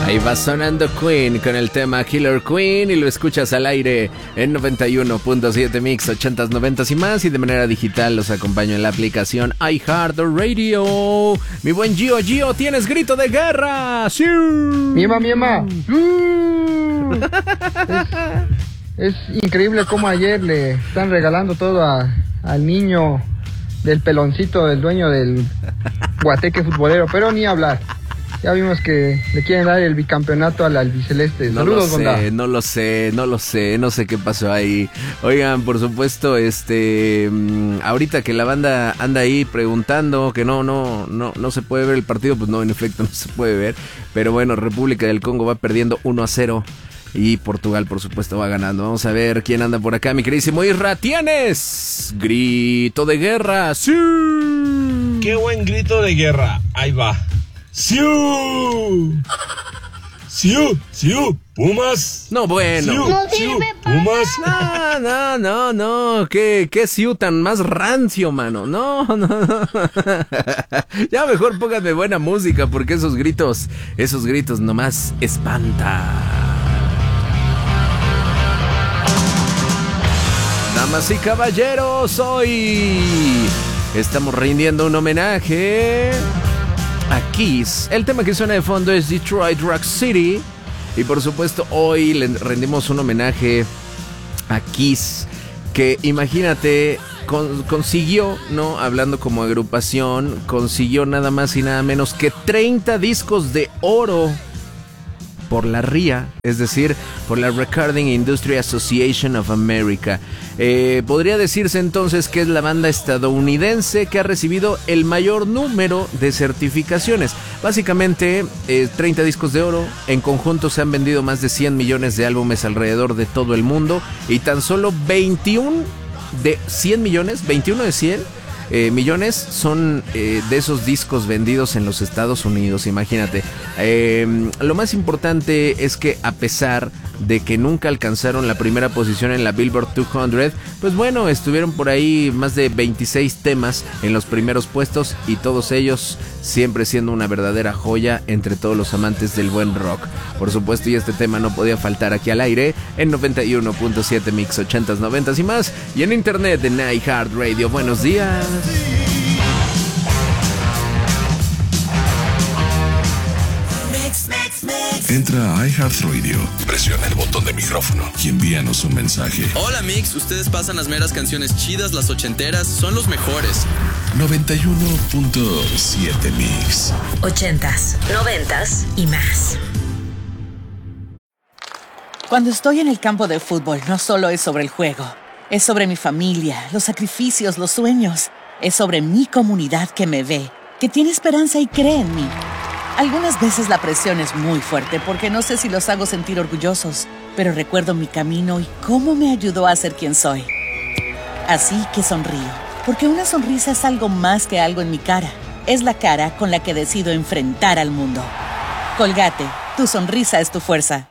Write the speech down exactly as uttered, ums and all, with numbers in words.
Ahí va sonando Queen con el tema Killer Queen y lo escuchas al aire en noventa y uno punto siete Mix, ochentas, noventas y más, y de manera digital los acompaño en la aplicación iHeartRadio. Mi buen Gio, Gio, ¿tienes grito de guerra? ¡Sí! ¡Miema, miema! Uh, es, es increíble cómo ayer le están regalando todo a, al niño del peloncito, del dueño del guateque futbolero, pero ni hablar. Ya vimos que le quieren dar el bicampeonato al albiceleste. No Saludos, lo sé, Gonda. no lo sé, no lo sé, no sé qué pasó ahí. Oigan, por supuesto, este, mmm, ahorita que la banda anda ahí preguntando que no, no, no, no se puede ver el partido, pues no, en efecto no se puede ver. Pero bueno, República del Congo va perdiendo uno a cero y Portugal, por supuesto, va ganando. Vamos a ver quién anda por acá, mi queridísimo Isra. ¿Tienes grito de guerra? ¡Sí! ¡Qué buen grito de guerra! Ahí va. ¡Siu! ¡Siu! ¡Siu! ¡Pumas! No, bueno. ¡Siu! No ¡Siu! sirve para ¡Pumas! No, no, no, no. ¿Qué, qué Siu tan más rancio, mano? No, no, no. Ya mejor pónganme buena música porque esos gritos, esos gritos nomás espantan. Damas y caballeros, hoy estamos rindiendo un homenaje a Kiss. El tema que suena de fondo es Detroit Rock City. Y por supuesto hoy le rendimos un homenaje a Kiss, que imagínate, con, consiguió, ¿no? Hablando como agrupación, consiguió nada más y nada menos que treinta discos de oro por la R I A, es decir, por la Recording Industry Association of America. Eh, podría decirse entonces que es la banda estadounidense que ha recibido el mayor número de certificaciones. Básicamente, eh, treinta discos de oro, en conjunto se han vendido más de cien millones de álbumes alrededor de todo el mundo, y tan solo veintiuno de cien millones, veintiuno de cien Eh, millones son eh, de esos discos vendidos en los Estados Unidos, imagínate. Eh, lo más importante es que a pesar de que nunca alcanzaron la primera posición en la Billboard doscientos, pues bueno, estuvieron por ahí más de veintiséis temas en los primeros puestos, y todos ellos siempre siendo una verdadera joya entre todos los amantes del buen rock. Por supuesto, y este tema no podía faltar aquí al aire en noventa y uno punto siete Mix, ochentas, noventas y más, y en internet en iHeartRadio. Buenos días. Entra a iHeartRadio, presiona el botón de micrófono y envíanos un mensaje. Hola Mix, ustedes pasan las meras canciones chidas, las ochenteras, son los mejores. noventa y uno punto siete Mix. Ochentas, noventas y más. Cuando estoy en el campo de fútbol, no solo es sobre el juego. Es sobre mi familia, los sacrificios, los sueños. Es sobre mi comunidad que me ve, que tiene esperanza y cree en mí. Algunas veces la presión es muy fuerte porque no sé si los hago sentir orgullosos, pero recuerdo mi camino y cómo me ayudó a ser quien soy. Así que sonrío, porque una sonrisa es algo más que algo en mi cara. Es la cara con la que decido enfrentar al mundo. Colgate, tu sonrisa es tu fuerza.